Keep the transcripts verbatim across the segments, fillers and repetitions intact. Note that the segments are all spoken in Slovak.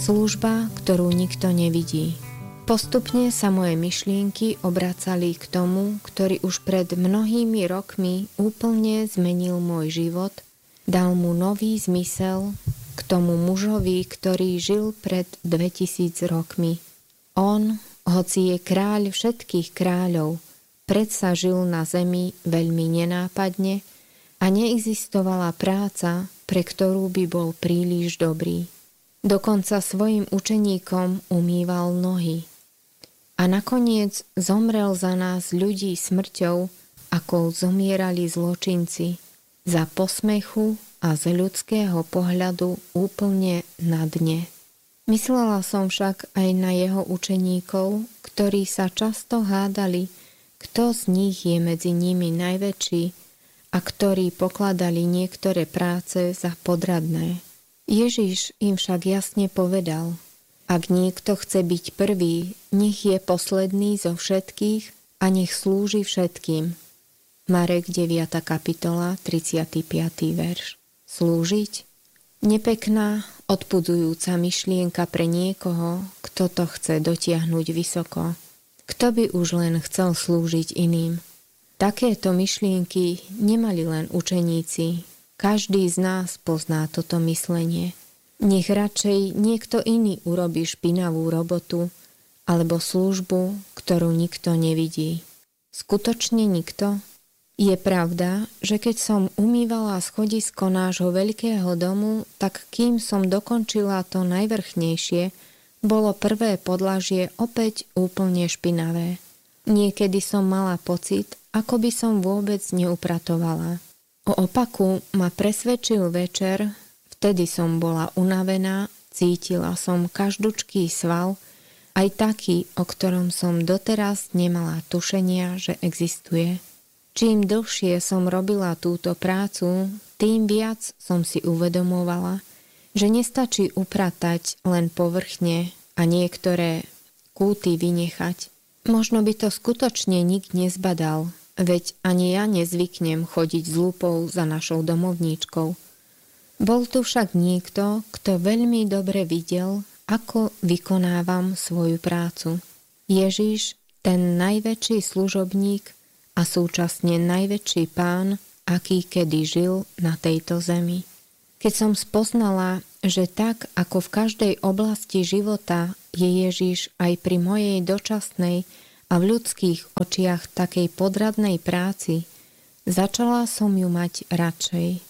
Služba, ktorú nikto nevidí. Postupne sa moje myšlienky obracali k tomu, ktorý už pred mnohými rokmi úplne zmenil môj život, dal mu nový zmysel, k tomu mužovi, ktorý žil pred dvetisíc rokmi. On, hoci je kráľ všetkých kráľov, predsa žil na zemi veľmi nenápadne a neexistovala práca, pre ktorú by bol príliš dobrý. Dokonca svojim učeníkom umýval nohy. A nakoniec zomrel za nás ľudí smrťou, ako zomierali zločinci, za posmechu a z ľudského pohľadu úplne na dne. Myslela som však aj na jeho učeníkov, ktorí sa často hádali, kto z nich je medzi nimi najväčší a ktorí pokladali niektoré práce za podradné. Ježiš im však jasne povedal: ak niekto chce byť prvý, nech je posledný zo všetkých a nech slúži všetkým. Marek deviata kapitola, tridsiaty piaty verš. Slúžiť? Nepekná, odpudzujúca myšlienka pre niekoho, kto to chce dotiahnuť vysoko. Kto by už len chcel slúžiť iným? Takéto myšlienky nemali len učeníci. Každý z nás pozná toto myslenie. Nech radšej niekto iný urobí špinavú robotu alebo službu, ktorú nikto nevidí. Skutočne nikto? Je pravda, že keď som umývala schodisko nášho veľkého domu, tak kým som dokončila to najvrchnejšie, bolo prvé podlažie opäť úplne špinavé. Niekedy som mala pocit, ako by som vôbec neupratovala. O opaku ma presvedčil večer. Vtedy som bola unavená, cítila som každučký sval, aj taký, o ktorom som doteraz nemala tušenia, že existuje. Čím dlhšie som robila túto prácu, tým viac som si uvedomovala, že nestačí upratať len povrchne a niektoré kúty vynechať. Možno by to skutočne nik nezbadal, veď ani ja nezvyknem chodiť s lúpou za našou domovníčkou. Bol tu však niekto, kto veľmi dobre videl, ako vykonávam svoju prácu. Ježiš, ten najväčší služobník a súčasne najväčší pán, aký kedy žil na tejto zemi. Keď som spoznala, že tak ako v každej oblasti života je Ježiš aj pri mojej dočasnej a v ľudských očiach takej podradnej práci, začala som ju mať radšej.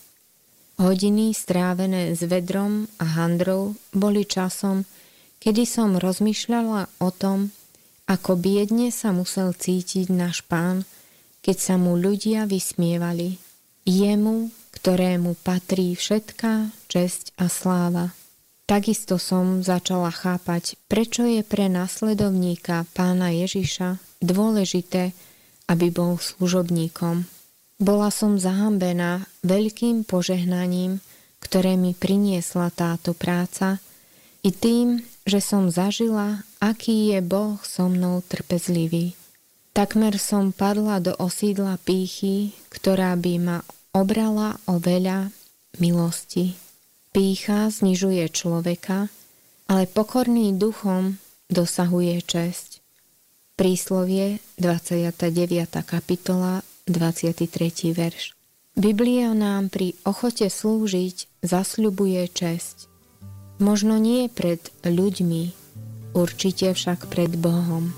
Hodiny strávené s vedrom a handrou boli časom, kedy som rozmýšľala o tom, ako biedne sa musel cítiť náš pán, keď sa mu ľudia vysmievali. Jemu, ktorému patrí všetká česť a sláva. Takisto som začala chápať, prečo je pre nasledovníka pána Ježiša dôležité, aby bol služobníkom. Bola som zahambená veľkým požehnaním, ktoré mi priniesla táto práca, i tým, že som zažila, aký je Boh so mnou trpezlivý. Takmer som padla do osídla pýchy, ktorá by ma obrala o veľa milosti. Pýcha znižuje človeka, ale pokorný duchom dosahuje česť. Príslovie dvadsiata deviata kapitola, dvadsiaty tretí verš. Biblia nám pri ochote slúžiť zasľubuje česť. Možno nie pred ľuďmi, určite však pred Bohom.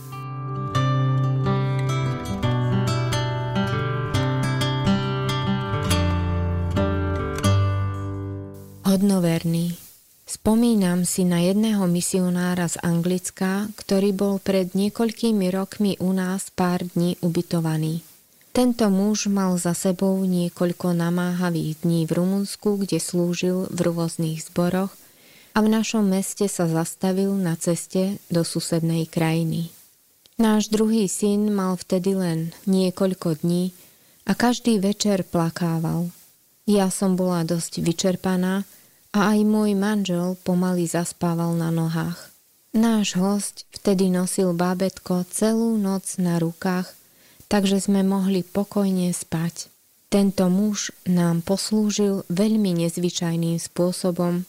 Hodnoverný. Spomínam si na jedného misionára z Anglicka, ktorý bol pred niekoľkými rokmi u nás pár dní ubytovaný. Tento muž mal za sebou niekoľko namáhavých dní v Rumunsku, kde slúžil v rôznych zboroch a v našom meste sa zastavil na ceste do susednej krajiny. Náš druhý syn mal vtedy len niekoľko dní a každý večer plakával. Ja som bola dosť vyčerpaná a aj môj manžel pomaly zaspával na nohách. Náš hosť vtedy nosil bábätko celú noc na rukách, takže sme mohli pokojne spať. Tento muž nám poslúžil veľmi nezvyčajným spôsobom,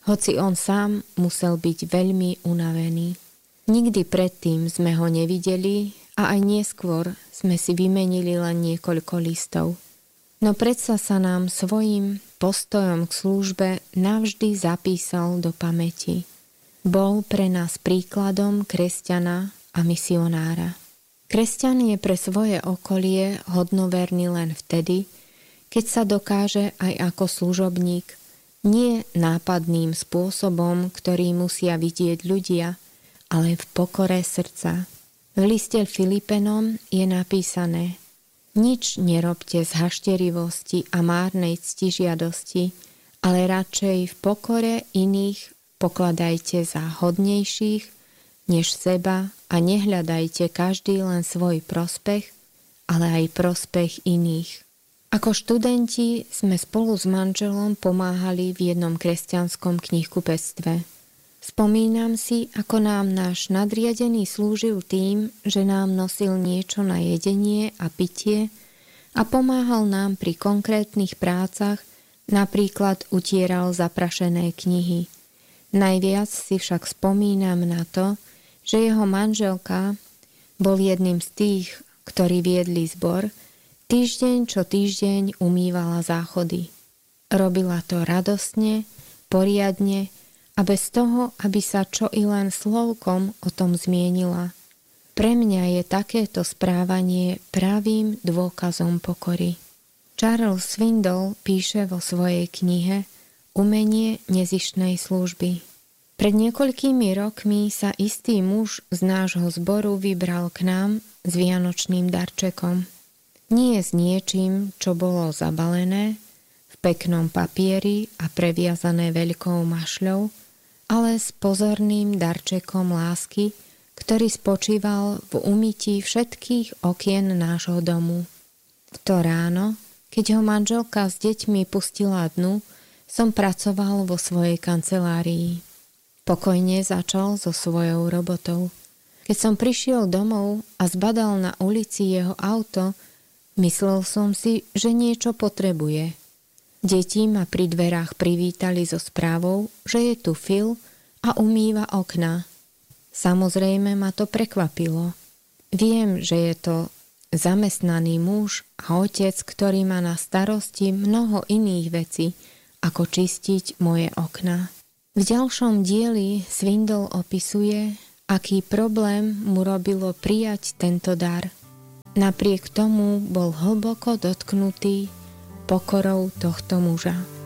hoci on sám musel byť veľmi unavený. Nikdy predtým sme ho nevideli a aj neskôr sme si vymenili len niekoľko listov. No predsa sa nám svojim postojom k službe navždy zapísal do pamäti. Bol pre nás príkladom kresťana a misionára. Kresťan je pre svoje okolie hodnoverný len vtedy, keď sa dokáže aj ako služobník, nie nápadným spôsobom, ktorý musia vidieť ľudia, ale v pokore srdca. V liste Filipenom je napísané: nič nerobte z hašterivosti a márnej ctižiadosti, ale radšej v pokore iných pokladajte za hodnejších než seba a nehľadajte každý len svoj prospech, ale aj prospech iných. Ako študenti sme spolu s manželom pomáhali v jednom kresťanskom knihkupectve. Spomínam si, ako nám náš nadriadený slúžil tým, že nám nosil niečo na jedenie a pitie a pomáhal nám pri konkrétnych prácach, napríklad utieral zaprašené knihy. Najviac si však spomínam na to, že jeho manželka bol jedným z tých, ktorí viedli zbor, týždeň čo týždeň umývala záchody. Robila to radostne, poriadne a bez toho, aby sa čo i len slovkom o tom zmienila. Pre mňa je takéto správanie pravým dôkazom pokory. Charles Swindoll píše vo svojej knihe Umenie nezištnej služby. Pred niekoľkými rokmi sa istý muž z nášho zboru vybral k nám s vianočným darčekom. Nie s niečím, čo bolo zabalené v peknom papieri a previazané veľkou mašľou, ale s pozorným darčekom lásky, ktorý spočíval v umytí všetkých okien nášho domu. V to ráno, keď ho manželka s deťmi pustila dnu, som pracoval vo svojej kancelárii. Pokojne začal so svojou robotou. Keď som prišiel domov a zbadal na ulici jeho auto, myslel som si, že niečo potrebuje. Deti ma pri dverách privítali so správou, že je tu Phil a umýva okná. Samozrejme ma to prekvapilo. Viem, že je to zamestnaný muž a otec, ktorý má na starosti mnoho iných vecí, ako čistiť moje okná. V ďalšom dieli Swindoll opisuje, aký problém mu robilo prijať tento dar. Napriek tomu bol hlboko dotknutý pokorou tohto muža.